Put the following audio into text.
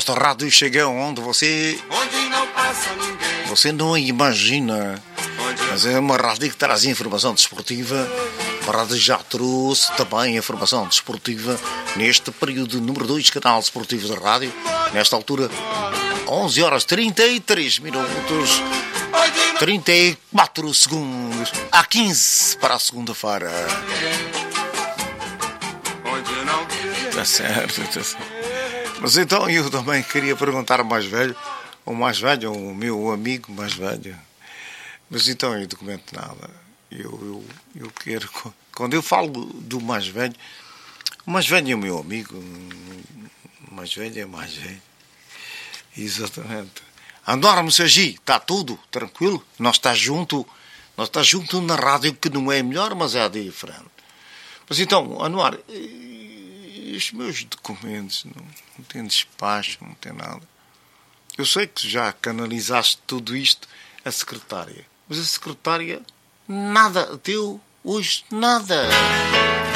Esta rádio chega onde você não imagina. Mas é uma rádio que traz informação desportiva. A rádio já trouxe também informação desportiva neste período número 2, canal desportivo da rádio. Nesta altura, 11 horas 33 minutos, 34 segundos. Há 15 para a segunda-feira. Está certo, está certo. Mas então eu também queria perguntar ao mais velho, o meu amigo mais velho. Mas então eu documento nada. Eu quero. Quando eu falo do mais velho, o mais velho é o meu amigo. O mais velho é mais velho. Exatamente. Andarmos aqui, está tudo tranquilo? Nós está junto na rádio, que não é melhor, mas é diferente. Mas então, Anuar, os meus documentos não tem despacho, não tem nada. Eu sei que já canalizaste tudo isto à secretária, mas a secretária nada deu hoje, nada.